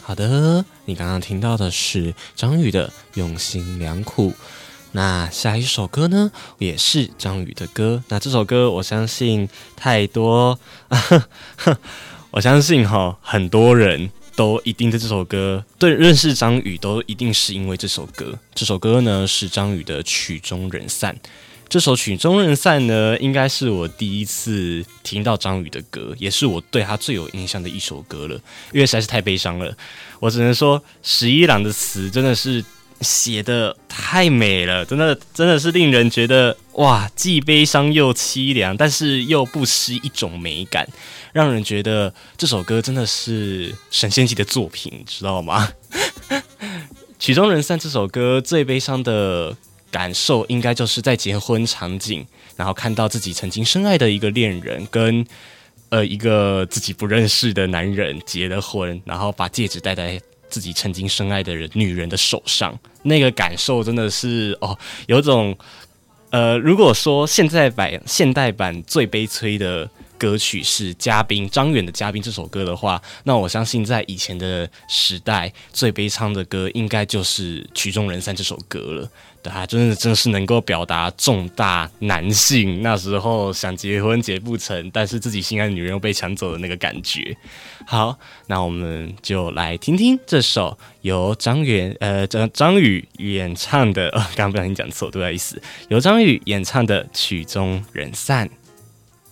好的，你刚刚听到的是张宇的《用心良苦》。那下一首歌呢，也是张宇的歌。那这首歌，我相信我相信很多人都一定对这首歌，对认识张宇都一定是因为这首歌。这首歌呢是张宇的《曲终人散》。这首《曲终人散》呢，应该是我第一次听到张宇的歌，也是我对他最有印象的一首歌了，因为实在是太悲伤了。我只能说，十一郎的词真的是写得太美了，真的是令人觉得哇，既悲伤又凄凉，但是又不失一种美感，让人觉得这首歌真的是神仙级的作品，知道吗？《曲终人散》这首歌最悲伤的感受应该就是在结婚场景，然后看到自己曾经深爱的一个恋人跟一个自己不认识的男人结了婚，然后把戒指戴在自己曾经深爱的女人的手上，那个感受真的是有种如果说现代版最悲催的歌曲是张远的《嘉宾》这首歌的话，那我相信在以前的时代最悲伤的歌应该就是《曲终人散》这首歌了。对，它真的是能够表达重大男性那时候想结婚结不成，但是自己心爱的女人又被抢走的那个感觉。好，那我们就来听听这首由张宇演唱的，刚刚不小心讲错，对不好意思，由张宇演唱的《曲终人散》。